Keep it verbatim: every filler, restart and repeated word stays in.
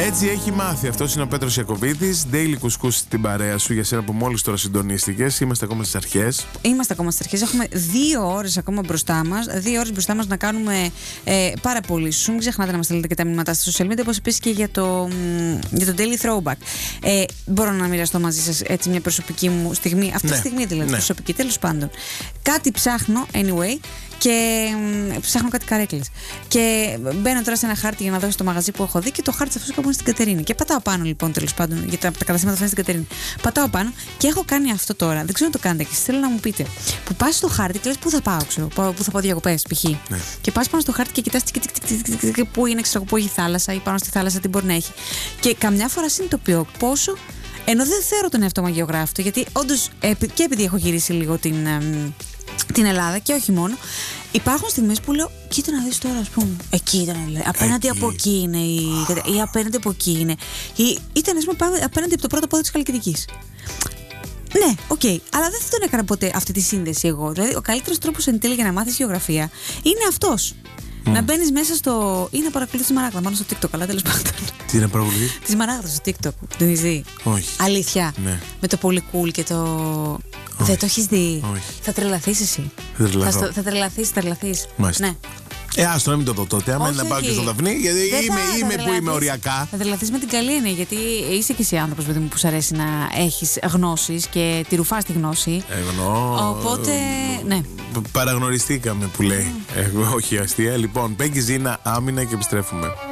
Έτσι έχει μάθει. Αυτός είναι ο Πέτρος Ιακωβίδης. Daily Κουσκούς στην παρέα σου για σένα που μόλις τώρα συντονίστηκες. Είμαστε ακόμα στις αρχές. Είμαστε ακόμα στις αρχές. Έχουμε δύο ώρες ακόμα μπροστά μας. Δύο ώρες μπροστά μας να κάνουμε ε, πάρα πολύ. Σου μην ξεχνάτε να μας στείλετε και τα μηνύματα στα social media, όπως επίσης και για το, για το Daily Throwback. Ε, μπορώ να μοιραστώ μαζί σας έτσι μια προσωπική μου στιγμή. Αυτή ναι. τη στιγμή δηλαδή, ναι. προσωπική, τέλος πάντων. Κάτι ψάχνω, anyway. Και μ, ψάχνω κάτι καρέκλες. Και μπαίνω τώρα σε ένα χάρτη για να δώσω στο μαγαζί που έχω δει και το χάρτη αυτό κάπου είναι στην Κατερίνη. Και πατάω πάνω λοιπόν, τέλος πάντων, γιατί τα, τα καταστήματα αυτά είναι στην Κατερίνη. Πατάω πάνω και έχω κάνει αυτό τώρα. Δεν ξέρω αν το κάνετε και εσείς, θέλω να μου πείτε. Που πας στο χάρτη και λες πού θα πάω, ξέρω. Πού θα πάω διακοπές, π.χ. Ναι. Και πας πάνω στο χάρτη και κοιτάς πού είναι, ξέρω, πού έχει θάλασσα ή πάνω στη θάλασσα τι μπορεί να έχει. Και καμιά φορά συνειδητοποιώ πόσο. Ενώ δεν θεωρώ τον εαυτό μου αγιογράφητο, γιατί όντως και επειδή έχω γυρίσει λίγο την. την Ελλάδα και όχι μόνο, υπάρχουν στιγμές που λέω κοίτα να δεις τώρα, ας πούμε, εκεί ήταν, απέναντι εκεί. Από εκεί είναι η, ή απέναντι από εκεί είναι ή ήταν, ας πούμε, απέναντι από το πρώτο πόδι της Χαλκιδικής. Ναι, οκ, okay, αλλά δεν θα τον έκανα ποτέ αυτή τη σύνδεση εγώ. Δηλαδή ο καλύτερος τρόπος εν τέλει για να μάθεις γεωγραφία είναι αυτός. Mm. Να μπαίνεις μέσα στο. Ή να παρακολουθείς τη Μαράγδα, μάλλον στο TikTok, αλλά τέλος πάντων. Τι να παρακολουθείς? Τη Μαράγδα στο TikTok. Δεν έχεις δει? Όχι. Αλήθεια. Ναι. Με το πολύ cool και το. Όχι. Δεν το έχεις δει? Όχι. Θα τρελαθείς εσύ. Θα τρελαθώ. Θα, θα τρελαθείς, θα τρελαθείς. Μάλιστα. Ναι. Ε, άστο να μην το δω τότε. Άμα είναι να πάω και στο Δαφνί, γιατί δεν είμαι, θα, είμαι θα που είμαι οριακά. Θα τρελαθείς με την καλή έννοια, γιατί είσαι και εσύ άνθρωπος, παιδί μου, που σου αρέσει να έχεις γνώσεις και τη ρουφάς τη γνώση. Εγνώ. Οπότε, ναι. Παραγνωριστήκαμε που λέει. Εγώ, όχι αστεία. Λοιπόν, Πέγγι Ζήνα, άμυνα και επιστρέφουμε.